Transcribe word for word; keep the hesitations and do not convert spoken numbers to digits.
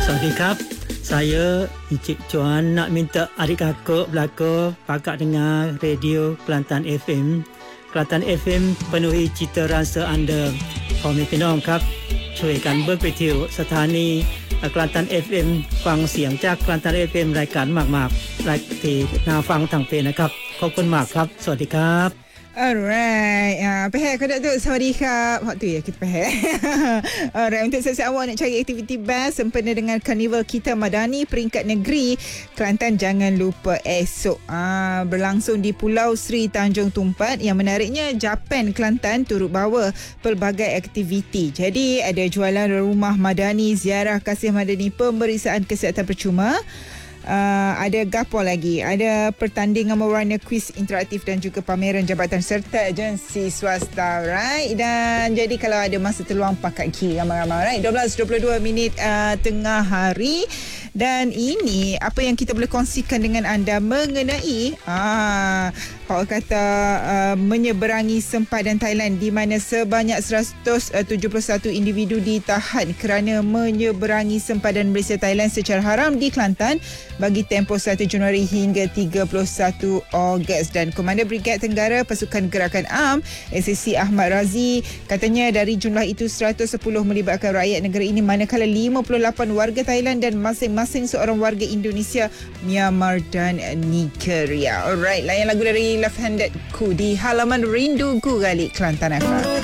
Sawadee-krap. Saya Encik Chuan nak minta adik kakak belakang pakak dengar radio Kelantan F M. Kelantan F M penuhi cita rasa anda. พ่อแม่พี่น้องครับช่วยกันเบิกไปเที่ยวสถานีกลันตัน เอฟ เอ็ม ฟังเสียงจากกลันตัน เอฟ เอ็ม รายการมากๆรายที่น่าฟังทางเพจนะครับขอบคุณมากครับสวัสดีครับ Alright, uh, Pehek kau Datuk, Sawadee-krap. Hak tu ya kita Pehek. Alright, untuk siap-siap awak nak cari aktiviti best sempena dengan Karnival Kita Madani peringkat negeri Kelantan, jangan lupa esok uh, berlangsung di Pulau Sri Tanjung Tumpat. Yang menariknya Japan Kelantan turut bawa pelbagai aktiviti. Jadi ada jualan rumah Madani, ziarah kasih Madani, pemeriksaan kesihatan percuma. Uh, ada gapo lagi, ada pertandingan mewarna kuis interaktif dan juga pameran jabatan serta agensi swasta, right? Dan jadi kalau ada masa terluang pakat kiri ramai-ramai, right? dua belas dua puluh dua minit uh, tengah hari. Dan ini apa yang kita boleh kongsikan dengan anda mengenai ah, Pak kata uh, menyeberangi sempadan Thailand, di mana sebanyak seratus tujuh puluh satu individu ditahan kerana menyeberangi sempadan Malaysia Thailand secara haram di Kelantan bagi tempoh satu Januari hingga tiga puluh satu Ogos. Dan Komander Brigad Tenggara Pasukan Gerakan A M S S C Ahmad Razi katanya dari jumlah itu seratus sepuluh melibatkan rakyat negara ini, manakala lima puluh lapan warga Thailand dan masing-masing seorang warga Indonesia, Myanmar dan Nigeria. Alright, layan lagu dari Left Handed Ku di halaman Rindu Ku kali Kelantan F M.